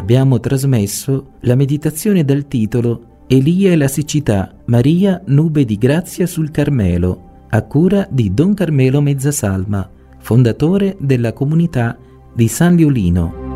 abbiamo trasmesso la meditazione dal titolo Elia e la siccità, Maria nube di grazia sul Carmelo, a cura di Don Carmelo Mezzasalma, fondatore della comunità di San Liolino.